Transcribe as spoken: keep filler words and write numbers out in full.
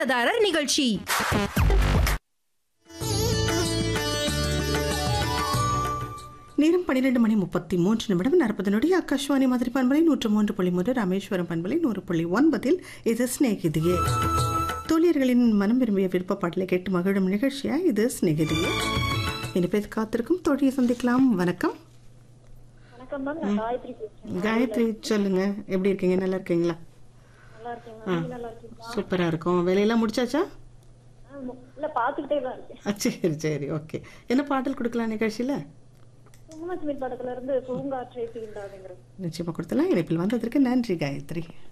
தாரர் நிகழ்ச்சி. நேரம் பன்னிரண்டு மணி முப்பத்தி மூன்று நிமிடம் நாற்பது நொடி. ஆகாஷ்வாணி மதுரை பண்பலை நூற்று மூன்று புள்ளி மூன்று, ராமேஸ்வரம் பண்பலை நூறு புள்ளி ஒன்பதில் இது ஸ்நேகிதியே. தோழியர்களின் மனம் விரும்பிய விருப்ப பாடலை கேட்டு மகிழும் நிகழ்ச்சியா இது ஸ்நேகிதியே. இனிப்பேது காத்திருக்கும் தோழியை சந்திக்கலாம். வணக்கம். வணக்கம் மேம், நான் காயத்ரி பேசுறேன். காயத்ரி, சொல்லுங்க, எப்படி இருக்கீங்க? நல்லா இருக்கீங்களா? நல்லா இருக்கேன் மேம். நீங்க நல்லா இருக்கீங்களா? சூப்பரா இருக்கும். வேலையெல்லாம் முடிச்சாச்சா? ஆ, மு- இல்ல பாத்துக்கிட்டே தான் இருக்கேன். ஆ, சரி சரி, ஓகே. என்ன பாடல் கொடுக்கலாம் நிகழ்ச்சியில்? சுகுமார் படத்துல இருந்து பூங்காற்றை தீண்டாதுங்கிறது. நிச்சயமா கொடுத்தலாம். இணைப்பில் வந்ததற்கு நன்றி காயத்ரி.